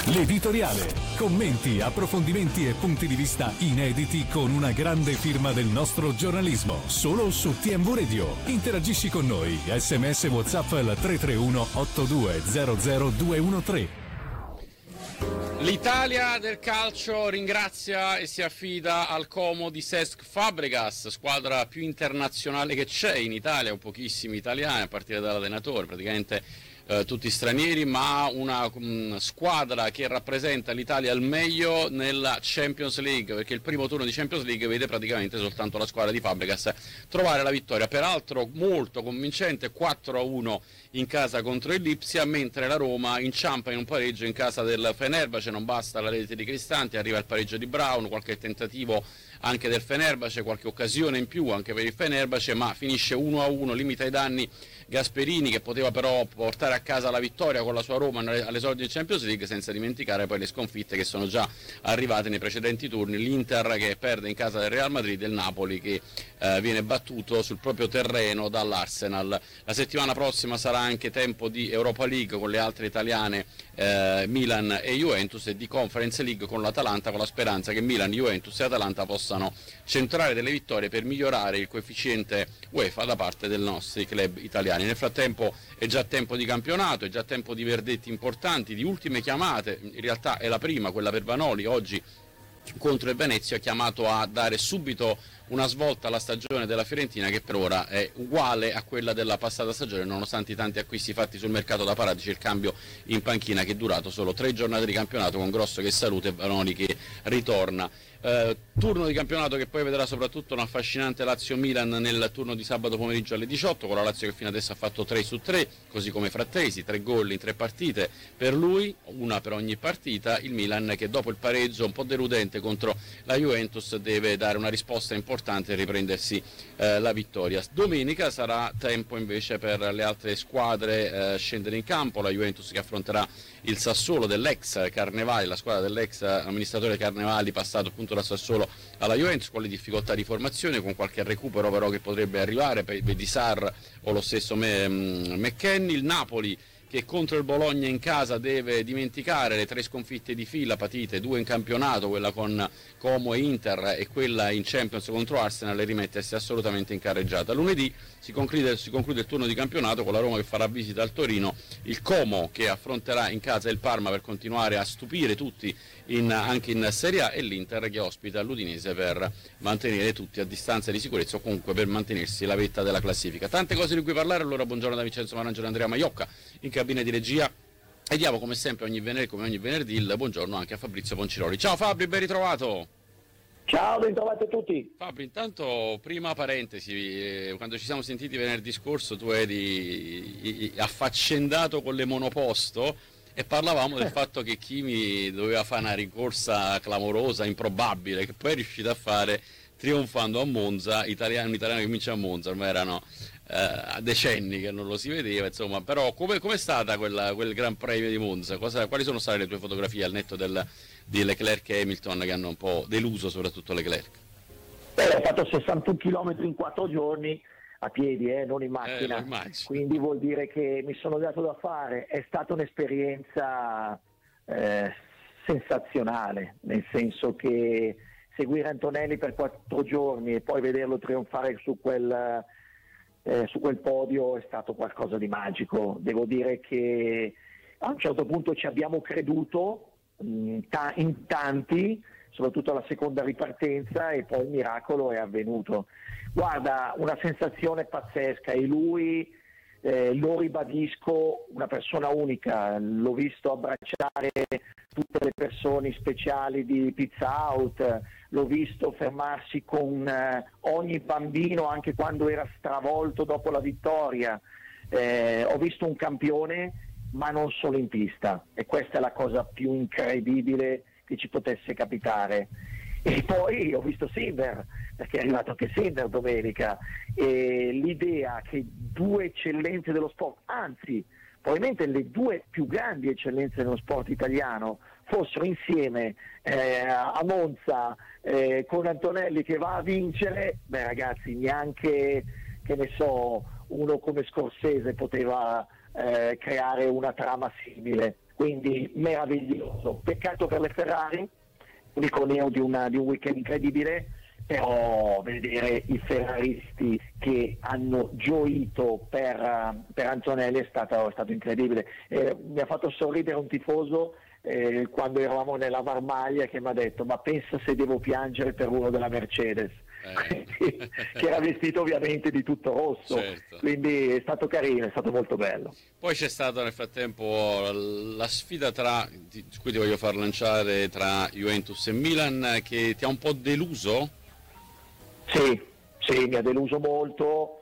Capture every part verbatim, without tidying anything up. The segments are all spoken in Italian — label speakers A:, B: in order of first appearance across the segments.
A: L'editoriale. Commenti, approfondimenti e punti di vista inediti con una grande firma del nostro giornalismo. Solo su T M V Radio. Interagisci con noi. Sms WhatsApp al tre tre uno otto due zero zero due uno tre.
B: L'Italia del calcio ringrazia e si affida al Como di Cesc Fabregas, squadra più internazionale che c'è in Italia, con pochissimi italiani a partire dall'allenatore, praticamente eh, tutti stranieri, ma una um, squadra che rappresenta l'Italia al meglio nella Champions League, perché il primo turno di Champions League vede praticamente soltanto la squadra di Fabregas trovare la vittoria, peraltro molto convincente, quattro a uno in casa contro il Lipsia, mentre la Roma inciampa in un pareggio in casa del Fenerbahce. Non basta la rete di Cristante, arriva il pareggio di Brown, qualche tentativo anche del Fenerbahce, qualche occasione in più anche per il Fenerbahce, ma finisce uno a uno, limita i danni Gasperini, che poteva però portare a casa la vittoria con la sua Roma all'esordio di Champions League, senza dimenticare poi le sconfitte che sono già arrivate nei precedenti turni, l'Inter che perde in casa del Real Madrid e il Napoli che eh, viene battuto sul proprio terreno dall'Arsenal. La settimana prossima sarà anche tempo di Europa League con le altre italiane, eh, Milan e Juventus, e di Conference League con l'Atalanta, con la speranza che Milan, Juventus e Atalanta possano centrare delle vittorie per migliorare il coefficiente UEFA da parte dei nostri club italiani. Nel frattempo è già tempo di campionato, è già tempo di verdetti importanti, di ultime chiamate. In realtà è la prima, quella per Vanoli, oggi contro il Venezia, chiamato a dare subito una svolta alla stagione della Fiorentina, che per ora è uguale a quella della passata stagione, nonostante i tanti acquisti fatti sul mercato da Paratici, il cambio in panchina che è durato solo tre giornate di campionato, con Grosso che saluta e Vanoli che ritorna. Eh, turno di campionato che poi vedrà soprattutto un affascinante Lazio-Milan nel turno di sabato pomeriggio alle diciotto, con la Lazio che fino adesso ha fatto tre su tre, così come Frattesi, tre gol in tre partite per lui, una per ogni partita. Il Milan che dopo il pareggio un po' deludente contro la Juventus deve dare una risposta importante e riprendersi eh, la vittoria. Domenica sarà tempo invece per le altre squadre eh, scendere in campo, la Juventus che affronterà il Sassuolo dell'ex Carnevali, la squadra dell'ex amministratore Carnevali, passato appunto da Sassuolo alla Juventus, con le difficoltà di formazione, con qualche recupero però che potrebbe arrivare per di Sarr o lo stesso McKennie. Il Napoli che contro il Bologna in casa deve dimenticare le tre sconfitte di fila patite, due in campionato, quella con Como e Inter e quella in Champions contro Arsenal, e rimettersi assolutamente in carreggiata. Lunedì si conclude, si conclude il turno di campionato con la Roma che farà visita al Torino, il Como che affronterà in casa il Parma per continuare a stupire tutti in, anche in Serie A, e l'Inter che ospita l'Udinese per mantenere tutti a distanza di sicurezza, o comunque per mantenersi la vetta della classifica. Tante cose di cui parlare. Allora buongiorno da Vincenzo Marangelo e Andrea Maiocca in cabina di regia, e diamo come sempre ogni venerdì, come ogni venerdì, il buongiorno anche a Fabrizio Ponciroli. Ciao Fabri, ben ritrovato.
C: Ciao, ben trovati a tutti.
B: Fabri, intanto prima parentesi, eh, quando ci siamo sentiti venerdì scorso tu eri affaccendato con le monoposto e parlavamo del fatto che Kimi doveva fare una rincorsa clamorosa, improbabile, che poi è riuscito a fare trionfando a Monza, italiano, un italiano che vince a Monza, ormai erano eh, decenni che non lo si vedeva, insomma. Però come è stata quella, quel Gran Premio di Monza? Cosa, quali sono state le tue fotografie al netto del, di Leclerc e Hamilton, che hanno un po' deluso soprattutto Leclerc?
C: Beh, ho fatto sessantuno chilometri in quattro giorni a piedi, eh, non in macchina,
B: eh,
C: quindi vuol dire che mi sono dato da fare. È stata un'esperienza eh, sensazionale, nel senso che seguire Antonelli per quattro giorni e poi vederlo trionfare su quel, eh, su quel podio è stato qualcosa di magico. Devo dire che a un certo punto ci abbiamo creduto in, ta- in tanti, soprattutto alla seconda ripartenza, e poi il miracolo è avvenuto. Guarda, una sensazione pazzesca, e lui, eh, lo ribadisco, una persona unica. L'ho visto abbracciare tutte le persone speciali di Pizza Out, l'ho visto fermarsi con eh, ogni bambino anche quando era stravolto dopo la vittoria. Eh, ho visto un campione, ma non solo in pista, e questa è la cosa più incredibile che ci potesse capitare. E poi ho visto Sinner, perché è arrivato anche Sinner domenica, e l'idea che due eccellenze dello sport, anzi probabilmente le due più grandi eccellenze dello sport italiano, fossero insieme eh, a Monza eh, con Antonelli che va a vincere, beh ragazzi, neanche, che ne so, uno come Scorsese poteva eh, creare una trama simile. quindi meraviglioso. Peccato per le Ferrari, unico neo di, una, di un weekend incredibile, però vedere i ferraristi che hanno gioito per, per Antonelli è stato, è stato incredibile. Eh, mi ha fatto sorridere un tifoso eh, quando eravamo nella Marmaglia, che mi ha detto: ma pensa se devo piangere per uno della Mercedes. Eh. Che era vestito ovviamente di tutto rosso, certo. Quindi è stato carino, è stato molto bello.
B: Poi c'è stata nel frattempo la sfida tra, di cui ti voglio far lanciare, tra Juventus e Milan, che ti ha un po' deluso?
C: Sì, sì, mi ha deluso molto.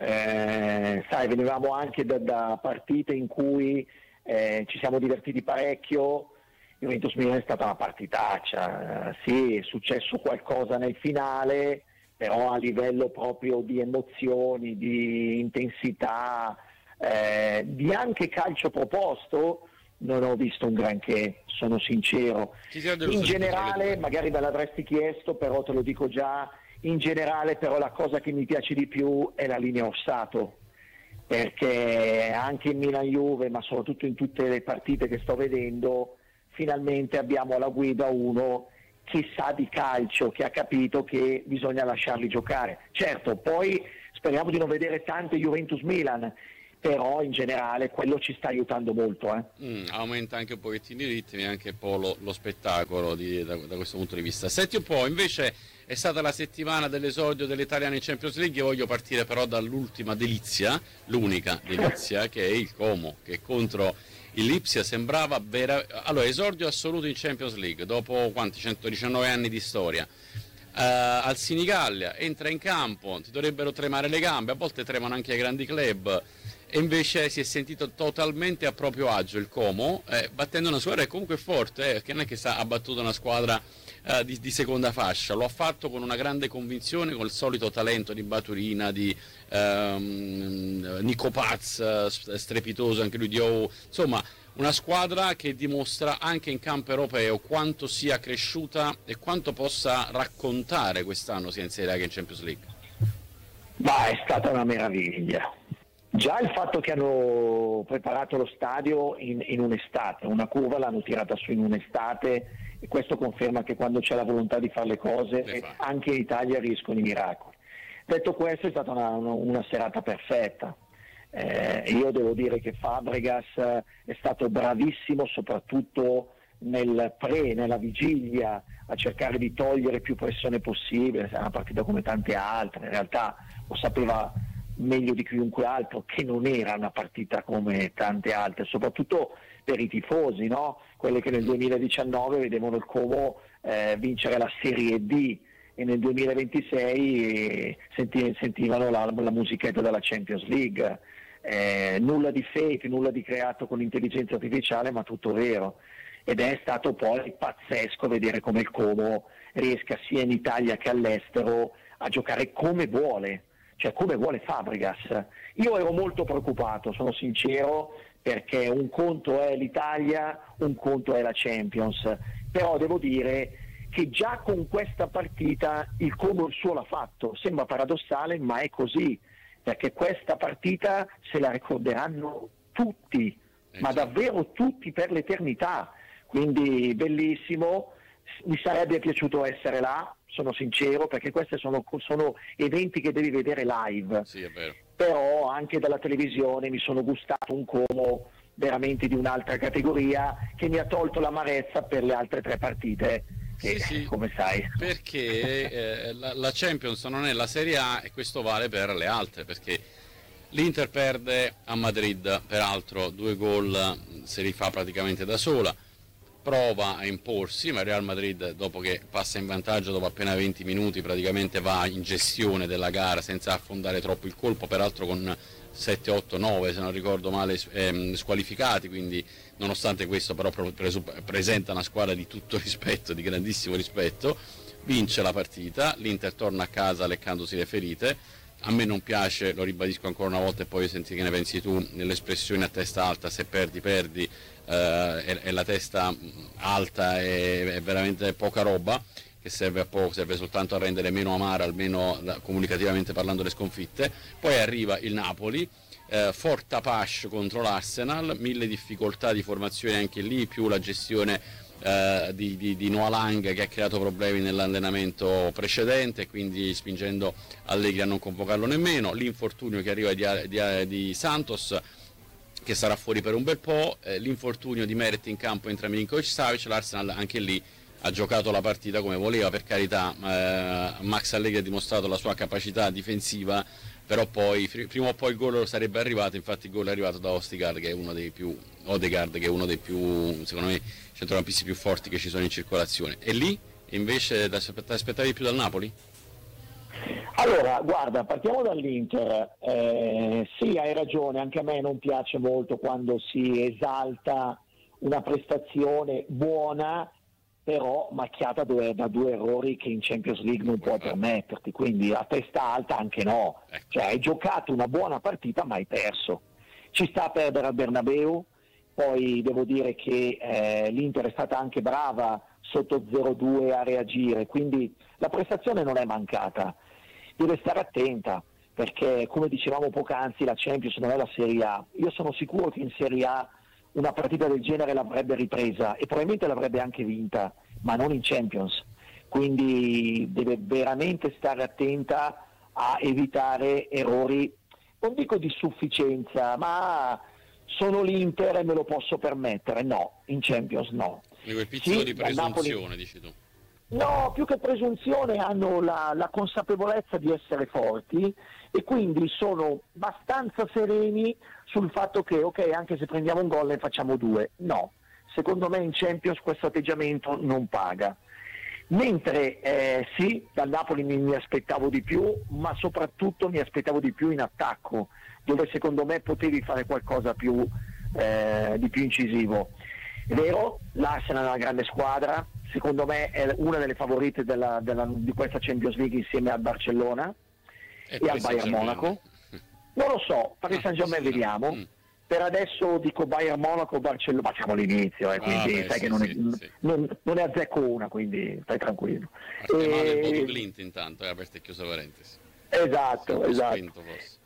C: Eh, sai, venivamo anche da, da partite in cui eh, ci siamo divertiti parecchio. Juventus-Milan è stata una partitaccia, sì, è successo qualcosa nel finale, però a livello proprio di emozioni, di intensità, eh, di anche calcio proposto, non ho visto un granché, sono sincero. In generale, magari me l'avresti chiesto, però te lo dico già, in generale però la cosa che mi piace di più è la linea Ossato, perché anche in Milan-Juve, ma soprattutto in tutte le partite che sto vedendo, finalmente abbiamo alla guida uno che sa di calcio, che ha capito che bisogna lasciarli giocare. Certo, poi speriamo di non vedere tante Juventus-Milan, però in generale quello ci sta aiutando molto. Eh.
B: Mm, aumenta anche un pochettino i ritmi, anche un po' lo, lo spettacolo di, da, da questo punto di vista. Senti un po', invece è stata la settimana dell'esordio delle italiane in Champions League. Io voglio partire però dall'ultima delizia, l'unica delizia, che è il Como, che contro il Lipsia sembrava vera... Allora, esordio assoluto in Champions League dopo quanti centodiciannove anni di storia. Uh, al Sinigallia entra in campo, ti dovrebbero tremare le gambe, a volte tremano anche ai grandi club, e invece si è sentito totalmente a proprio agio il Como, eh, battendo una squadra che comunque è forte, eh, che non è che sta, ha battuto una squadra uh, di, di seconda fascia, lo ha fatto con una grande convinzione, con il solito talento di Baturina, di um, Nico Paz, strepitoso anche lui di O U, insomma una squadra che dimostra anche in campo europeo quanto sia cresciuta e quanto possa raccontare quest'anno sia in Serie A che in Champions League.
C: Ma è stata una meraviglia. Già il fatto che hanno preparato lo stadio in, in un'estate, una curva l'hanno tirata su in un'estate, e questo conferma che quando c'è la volontà di fare le cose, le anche in Italia riescono i miracoli. Detto questo, è stata una, una, una serata perfetta. Eh, io devo dire che Fabregas è stato bravissimo soprattutto nel pre, nella vigilia, a cercare di togliere più pressione possibile. È una partita come tante altre, in realtà lo sapeva meglio di chiunque altro che non era una partita come tante altre, soprattutto per i tifosi, no? Quelli che nel duemiladiciannove vedevano il Como eh, vincere la Serie D e nel duemilaventisei senti, sentivano la, la musichetta della Champions League. Eh, nulla di fake, nulla di creato con intelligenza artificiale, ma tutto vero. Ed è stato poi pazzesco vedere come il Como riesca sia in Italia che all'estero a giocare come vuole, cioè come vuole Fabregas. Io ero molto preoccupato, sono sincero, perché un conto è l'Italia, un conto è la Champions, però devo dire che già con questa partita il Como il suo l'ha fatto. Sembra paradossale, ma è così, perché questa partita se la ricorderanno tutti, ma davvero tutti per l'eternità, quindi bellissimo. Mi sarebbe piaciuto essere là, sono sincero, perché questi sono, sono eventi che devi vedere live.
B: Sì, è vero.
C: Però anche dalla televisione mi sono gustato un Como veramente di un'altra categoria, che mi ha tolto l'amarezza per le altre tre partite. Sì, sì, come sai,
B: perché eh, la, la Champions non è la Serie A, e questo vale per le altre, perché l'Inter perde a Madrid, peraltro due gol se li fa praticamente da sola, prova a imporsi, ma il Real Madrid, dopo che passa in vantaggio dopo appena venti minuti, praticamente va in gestione della gara senza affondare troppo il colpo, peraltro con sette, otto, nove se non ricordo male ehm, squalificati, quindi nonostante questo però presenta una squadra di tutto rispetto, di grandissimo rispetto, vince la partita, l'Inter torna a casa leccandosi le ferite. A me non piace, lo ribadisco ancora una volta e poi senti che ne pensi tu, nell'espressione a testa alta, se perdi perdi, eh, e, e la testa alta è, è veramente poca roba, che serve a poco, serve soltanto a rendere meno amara, almeno comunicativamente parlando, le sconfitte. Poi arriva il Napoli, eh, Fort Apache contro l'Arsenal, mille difficoltà di formazione anche lì, più la gestione eh, di, di, di Noah Lang, che ha creato problemi nell'allenamento precedente, quindi spingendo Allegri a non convocarlo nemmeno, l'infortunio che arriva di, di, di Santos, che sarà fuori per un bel po', eh, l'infortunio di Meret in campo entra Milinkovic-Savic, l'Arsenal anche lì ha giocato la partita come voleva, per carità, eh, Max Allegri ha dimostrato la sua capacità difensiva, però poi prima o poi il gol sarebbe arrivato, infatti il gol è arrivato da Odegaard, che è uno dei più Odegaard, che è uno dei più, secondo me, centrocampisti più forti che ci sono in circolazione. E lì invece ti aspettavi di più dal Napoli?
C: Allora, guarda, partiamo dall'Inter. Eh, sì, hai ragione, anche a me non piace molto quando si esalta una prestazione buona, però macchiata due, da due errori che in Champions League non puoi permetterti, quindi a testa alta anche no. Cioè, hai giocato una buona partita ma hai perso. Ci sta a perdere al Bernabeu, poi devo dire che eh, l'Inter è stata anche brava sotto zero due a reagire, quindi la prestazione non è mancata. Deve stare attenta, perché come dicevamo poc'anzi la Champions non è la Serie A. Io sono sicuro che in Serie A una partita del genere l'avrebbe ripresa e probabilmente l'avrebbe anche vinta, ma non in Champions. Quindi deve veramente stare attenta a evitare errori, non dico di sufficienza, ma sono l'Inter e me lo posso permettere. No, in Champions no.
B: Quindi quel piccolo
C: sì,
B: di presunzione,
C: Napoli...
B: dici tu.
C: No, più che presunzione hanno la, la consapevolezza di essere forti e quindi sono abbastanza sereni sul fatto che ok, anche se prendiamo un gol ne facciamo due. No, secondo me in Champions questo atteggiamento non paga. Mentre eh, sì, dal Napoli mi, mi aspettavo di più, ma soprattutto mi aspettavo di più in attacco, dove secondo me potevi fare qualcosa più, eh, di più incisivo. È vero, l'Arsenal è una grande squadra, secondo me è una delle favorite della, della, di questa Champions League insieme al Barcellona e, e al Bayern Monaco. Non lo so, Paris Saint-Germain sì, vediamo. Mm. Per adesso dico Bayern Monaco, Barcellona, ma siamo all'inizio, eh, quindi ah, beh, sai sì, che non, sì, è, sì. Non, non è azzecco una, quindi stai tranquillo.
B: Parte e... male il Bodo Clint intanto, è aperta e chiusa parentesi.
C: Esatto, esatto. Spinto,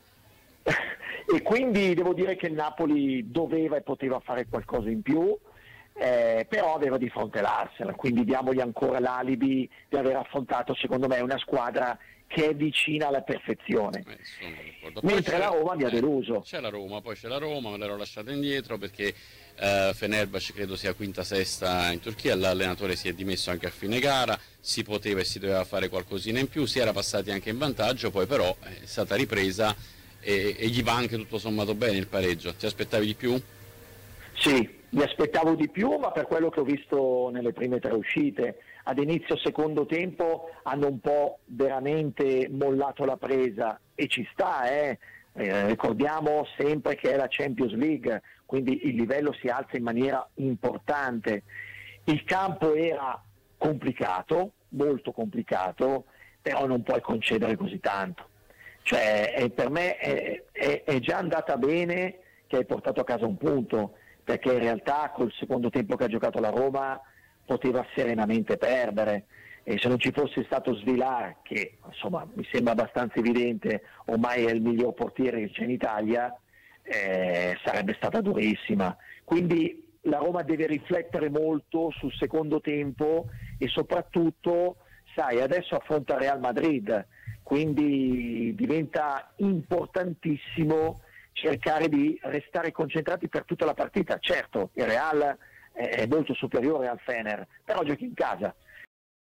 C: e quindi devo dire che il Napoli doveva e poteva fare qualcosa in più. Eh, però aveva di fronte l'Arsenal, quindi diamogli ancora l'alibi di aver affrontato secondo me una squadra che è vicina alla perfezione, eh, mentre la Roma mi ha deluso.
B: Eh, c'è la Roma, poi c'è la Roma, me l'ero lasciata indietro perché eh, Fenerbahce credo sia quinta sesta in Turchia, l'allenatore si è dimesso anche a fine gara, si poteva e si doveva fare qualcosina in più, si era passati anche in vantaggio, poi però è stata ripresa e, e gli va anche tutto sommato bene il pareggio. Ti aspettavi di più?
C: Sì, mi aspettavo di più, ma per quello che ho visto nelle prime tre uscite, ad inizio secondo tempo hanno un po' veramente mollato la presa e ci sta, eh. Eh, ricordiamo sempre che è la Champions League, quindi il livello si alza in maniera importante. Il campo era complicato, molto complicato, però non puoi concedere così tanto. Cioè, eh, per me è, è, è già andata bene che hai portato a casa un punto, perché in realtà col secondo tempo che ha giocato la Roma poteva serenamente perdere e se non ci fosse stato Svilar, che insomma mi sembra abbastanza evidente, ormai è il miglior portiere che c'è in Italia, eh, sarebbe stata durissima. Quindi la Roma deve riflettere molto sul secondo tempo e soprattutto, sai, adesso affronta Real Madrid, quindi diventa importantissimo cercare di restare concentrati per tutta la partita. Certo, il Real è molto superiore al Fener, però giochi in casa,